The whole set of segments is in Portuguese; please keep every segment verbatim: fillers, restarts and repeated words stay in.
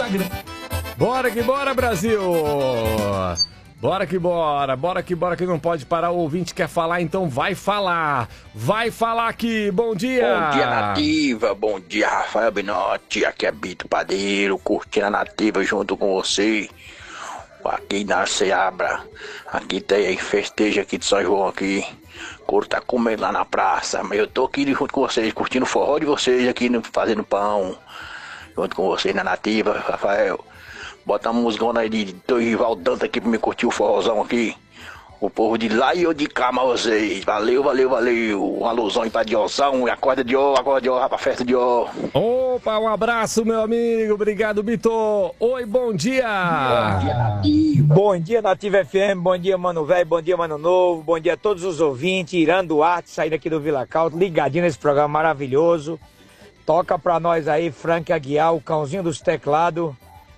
Instagram. Bora que bora, Brasil! Bora que bora, bora que bora que não pode parar, o ouvinte quer falar, então vai falar, vai falar aqui, bom dia! Bom dia, Nativa, bom dia, Rafael Binotti, aqui é Bito Padeiro, curtindo a Nativa junto com você, aqui na Seabra, aqui tem festejo aqui de São João aqui, o couro tá comendo lá na praça, mas eu tô aqui junto com vocês, curtindo o forró de vocês aqui, fazendo pão, junto com vocês na Nativa, Rafael. Bota uma musicona aí de Dorival Dantas aqui pra me curtir o forrozão aqui. O povo de lá e eu de cá, mas vocês. Valeu, valeu, valeu. Um alusão aí pra Diozão. E acorda de ó, acorda de ó, pra festa de ó. Opa, um abraço, meu amigo. Obrigado, Bito. Oi, bom dia. Bom dia, Nativa. Bom dia, Nativa F M. Bom dia, Mano Velho. Bom dia, Mano Novo. Bom dia a todos os ouvintes. Irã Duarte, saindo aqui do Vila Caldo, ligadinho nesse programa maravilhoso. Toca pra nós aí, Frank Aguiar, o cãozinho dos teclados.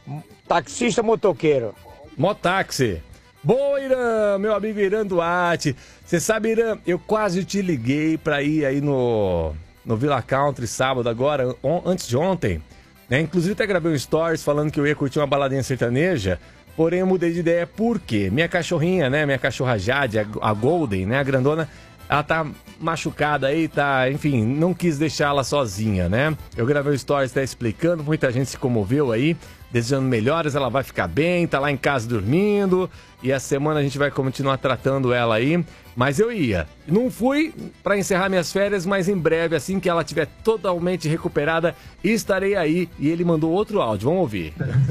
Taxista motoqueiro. Motáxi. Boa, Irã, meu amigo Irã Duarte. Você sabe, Irã, eu quase te liguei pra ir aí no, no Villa Country sábado agora, on, antes de ontem. Né? Inclusive até gravei um stories falando que eu ia curtir uma baladinha sertaneja, porém eu mudei de ideia. Por quê? Minha cachorrinha, né, minha cachorra Jade, a, a Golden, né, a grandona, ela tá machucada aí, tá, enfim, não quis deixá-la sozinha, né? Eu gravei o stories até explicando, muita gente se comoveu aí, desejando melhoras, ela vai ficar bem, tá lá em casa dormindo, e essa semana a gente vai continuar tratando ela aí, mas eu ia. Não fui pra encerrar minhas férias, mas em breve, assim que ela estiver totalmente recuperada, estarei aí, e ele mandou outro áudio, vamos ouvir.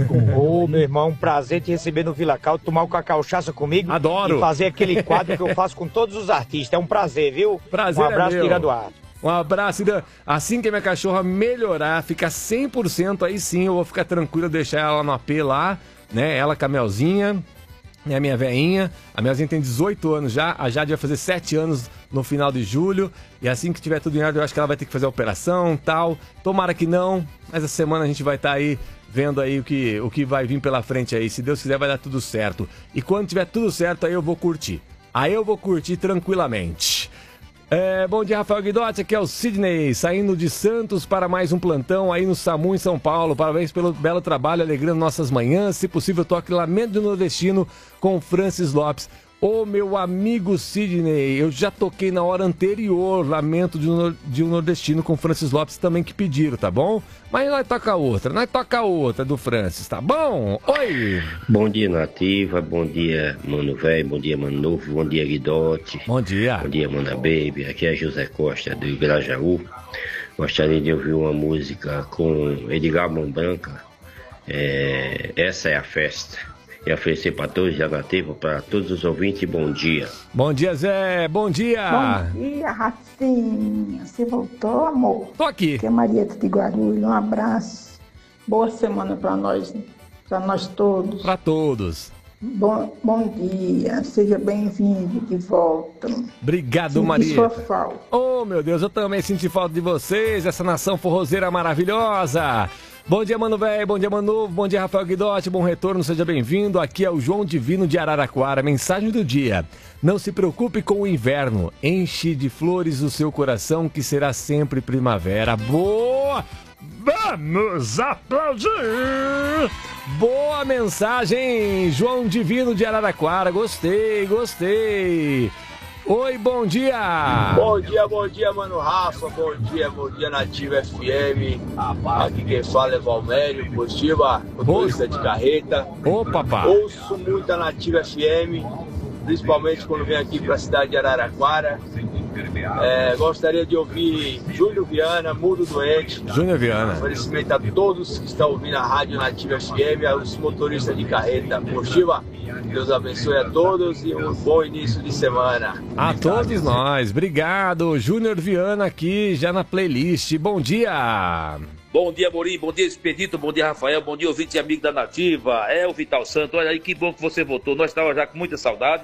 Ô, oh, meu irmão, um prazer te receber no Vila Caldo, tomar uma cachaça comigo. Adoro. E fazer aquele quadro que eu faço com todos os artistas, é um prazer, viu? Prazer um abraço, é meu. Irã Duarte. Um abraço, Irã. Assim que a minha cachorra melhorar, ficar cem por cento, aí sim eu vou ficar tranquilo, deixar ela no A P lá, né? Ela com a Melzinha, né? A minha veinha. A Melzinha tem dezoito anos já, a Jade vai fazer sete anos no final de julho. E assim que tiver tudo em ordem, eu acho que ela vai ter que fazer a operação e tal. Tomara que não, mas essa semana a gente vai estar tá aí vendo aí o que, o que vai vir pela frente aí. Se Deus quiser, vai dar tudo certo. E quando tiver tudo certo, aí eu vou curtir. Aí eu vou curtir tranquilamente. É, bom dia, Rafael Guidotti, aqui é o Sidney, saindo de Santos para mais um plantão aí no SAMU em São Paulo. Parabéns pelo belo trabalho, alegrando nossas manhãs. Se possível, toque Lamento do Nordestino com Francis Lopes. Ô, meu amigo Sidney, eu já toquei na hora anterior Lamento de um, de um Nordestino com Francis Lopes também que pediram, tá bom? Mas nós toca outra, nós toca outra do Francis, tá bom? Oi! Bom dia, Nativa, bom dia, Mano Velho, bom dia, Mano Novo, bom dia, Guidotti. Bom dia. Bom dia, Mana Baby, aqui é José Costa do Grajaú. Gostaria de ouvir uma música com Edgar Mão Branca, é, Essa é a Festa. E oferecer para todos da Nativa, para todos os ouvintes, bom dia. Bom dia, Zé, bom dia. Bom dia, Racinha. Você voltou, amor? Tô aqui. Aqui é Marieta de Guarulhos, um abraço. Boa semana para nós, para nós todos. Para todos. Bom, bom dia, seja bem-vindo de volta. Obrigado, Senti Maria. sua falta. Oh, meu Deus, eu também senti falta de vocês, essa nação forrozeira maravilhosa. Bom dia, Mano Velho, bom dia, Mano Novo, bom dia, Rafael Guidotti, bom retorno, seja bem-vindo. Aqui é o João Divino de Araraquara, mensagem do dia. Não se preocupe com o inverno, enche de flores o seu coração que será sempre primavera. Boa! Vamos aplaudir! Boa mensagem, João Divino de Araraquara, gostei, gostei. Oi, bom dia! Bom dia, bom dia, Mano Rafa, bom dia, bom dia, Nativa F M. Aqui quem fala é Valmério, Curitiba, motorista de carreta. Ô, papá! Ouço muito a Nativa F M, principalmente quando venho aqui para a cidade de Araraquara. É, gostaria de ouvir Júnior Viana, Mudo Doente. Júnior Viana. Oferecimento a todos que estão ouvindo a Rádio Nativa F M, aos motoristas de carreta. Curitiba, Deus abençoe a todos e um bom início de semana. A todos nós, obrigado. Júnior Viana aqui, já na playlist. Bom dia! Bom dia, Morim, bom dia, Expedito, bom dia, Rafael, bom dia, ouvinte e amigo da Nativa. É o Vital Santo, olha aí que bom que você voltou. Nós estávamos já com muita saudade.